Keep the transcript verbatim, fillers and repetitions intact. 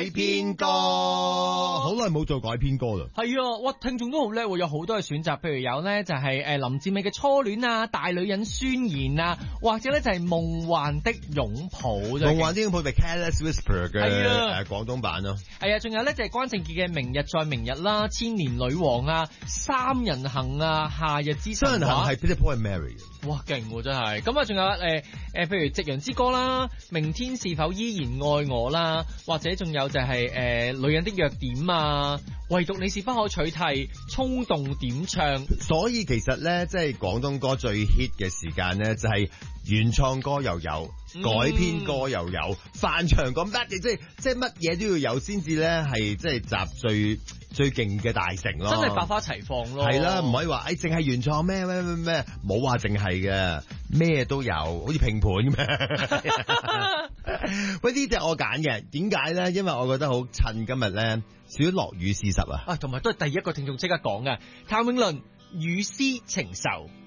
編歌，好耐冇做改編歌啦。 係啊，哇！聽眾都好叻喎，有好多嘅選擇，譬如有咧就係誒林志美嘅初戀啊、大女人宣言啊，或者咧就係夢幻的擁抱。 夢幻的擁抱係 Careless Whisper 嘅誒廣東版咯。 係啊，仲有咧就係關正傑嘅明日再明日啦、千年女王啊、三人行啊、夏日之神話。 三人行係 Peter Paul and Mary。 哇，勁喎真係！咁啊，仲有誒誒、呃，譬如《夕陽之歌》啦，《明天是否依然愛我》啦，或者仲有就係、是、誒、呃《女人的弱點》啊，唯獨你是不可取替，衝動點唱。 所以其實咧，即係廣東歌最 hit 嘅時間咧，就係、是、原創歌又有，嗯、改編歌又有，翻唱咁得嘅，即係即係乜嘢都要有先至咧，係即係集最最勁嘅大成咯。 真係百花齊放咯。 係啦，唔可以話誒，淨、哎、係原創咩咩咩咩，冇話淨係嘅，咩都有，好似拼盤咁樣。喂，呢隻我揀嘅，點解咧？因為我覺得好襯今日咧，少咗落雨事實啊。 啊，同埋都係第一個聽眾即刻講嘅，譚詠麟《雨絲情愁》。